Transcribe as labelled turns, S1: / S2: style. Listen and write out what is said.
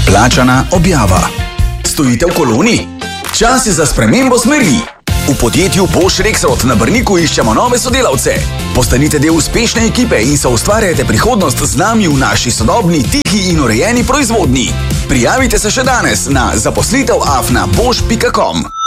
S1: Plačana objava. Stojite v koloni? Čas je za spremembo smeri. V podjetju Bosch Rexroth na Brniku iščemo nove sodelavce. Postanite del uspešne ekipe in soustvarjajte prihodnost z nami v naši sodobni, tihi in urejeni proizvodnji. Prijavite se še danes na zaposlitev@bosch.com.